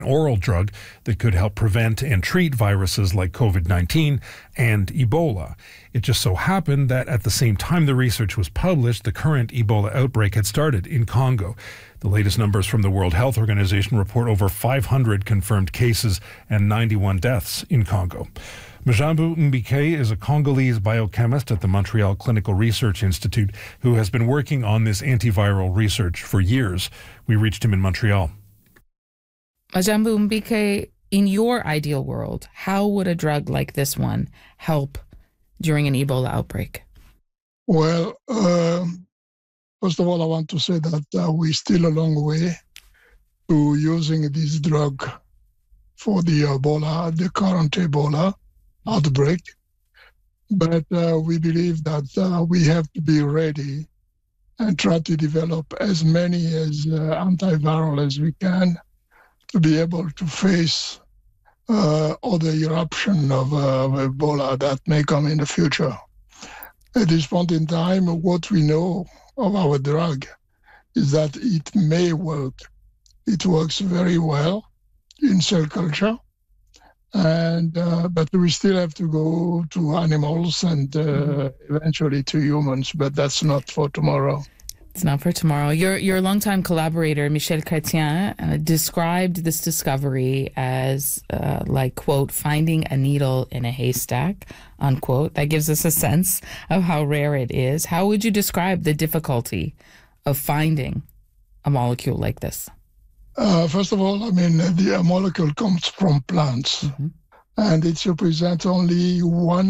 oral drug that could help prevent and treat viruses like COVID-19 and Ebola. It just so happened that at the same time the research was published, the current Ebola outbreak had started in Congo. The latest numbers from the World Health Organization report over 500 confirmed cases and 91 deaths in Congo. Majambu Mbike is a Congolese biochemist at the Montreal Clinical Research Institute who has been working on this antiviral research for years. We reached him in Montreal. Majambu Mbike, in your ideal world, how would a drug like this one help during an Ebola outbreak? Well, first of all, I want to say that we're still a long way to using this drug for the current Ebola outbreak. But we believe that we have to be ready and try to develop as many as antiviral as we can to be able to face other eruption of Ebola that may come in the future. At this point in time, what we know of our drug is that it may work. It works very well in cell culture, and but we still have to go to animals and eventually to humans, but that's not for tomorrow. It's not for tomorrow. Your longtime collaborator, Michel Chrétien, described this discovery as, like, quote, finding a needle in a haystack, unquote. That gives us a sense of how rare it is. How would you describe the difficulty of finding a molecule like this? First of all, I mean, the molecule comes from plants, and it represents only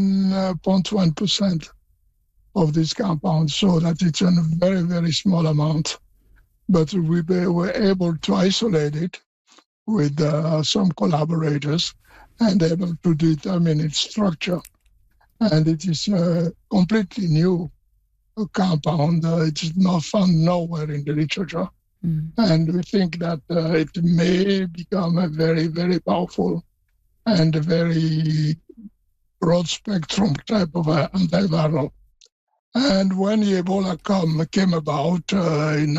1.1% of this compound, so that it's a very, very small amount. But we were able to isolate it with some collaborators and able to determine its structure. And it is a completely new compound. It's not found nowhere in the literature. And we think that it may become a very, very powerful and a very broad spectrum type of antiviral. And when Ebola came about in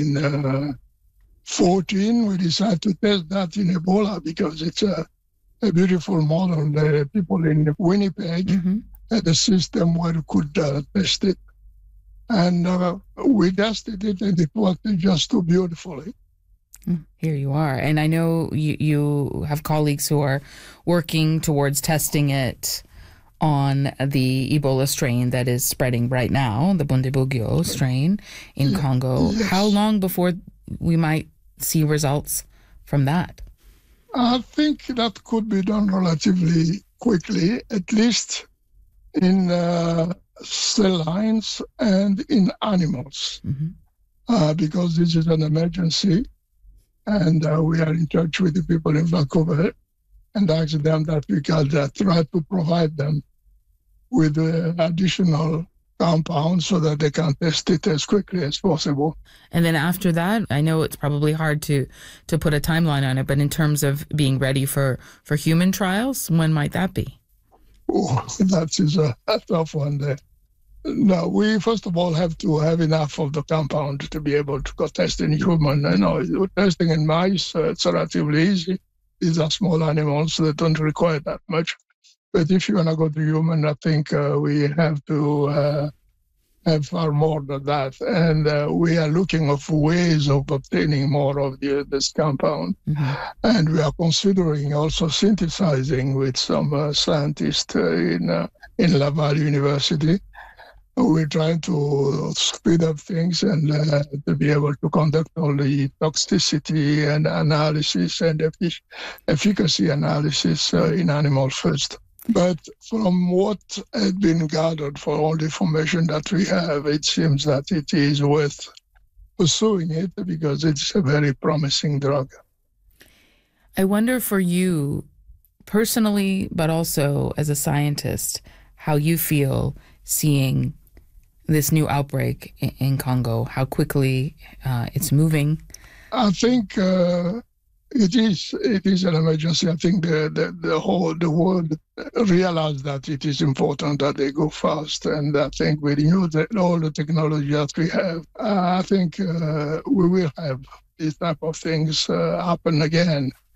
1914, we decided to test that in Ebola because it's a beautiful model. The people in Winnipeg had a system where you could test it. And we tested it, and it worked just too beautifully. Here you are. And I know you have colleagues who are working towards testing it on the Ebola strain that is spreading right now, the Bundibugyo strain in Congo. Yes. How long before we might see results from that? I think that could be done relatively quickly, at least in cell lines and in animals, because this is an emergency. And we are in touch with the people in Vancouver and ask them that we can try to provide them with additional compounds so that they can test it as quickly as possible. And then after that, I know it's probably hard to put a timeline on it, but in terms of being ready for human trials, when might that be? Oh, that is a tough one there. No, we first of all have to have enough of the compound to be able to go test in human. I know testing in mice, it's relatively easy. These are small animals that don't require that much. But if you want to go to human, I think we have to have far more than that. And we are looking of ways of obtaining more of this compound. And we are considering also synthesizing with some scientists in Laval University. We're trying to speed up things and to be able to conduct all the toxicity and analysis and efficacy analysis in animals first. But from what has been gathered for all the information that we have, it seems that it is worth pursuing it because it's a very promising drug. I wonder for you personally, but also as a scientist, how you feel seeing this new outbreak in Congo, how quickly it's moving. I think it is an emergency. I think the world realized that it is important that they go fast, and I think with all the technology that we have, I think we will have these type of things happen again.